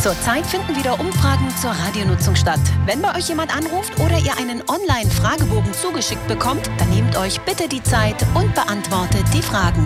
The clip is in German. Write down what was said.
Zurzeit finden wieder Umfragen zur Radionutzung statt. Wenn bei euch jemand anruft oder ihr einen Online-Fragebogen zugeschickt bekommt, dann nehmt euch bitte die Zeit und beantwortet die Fragen.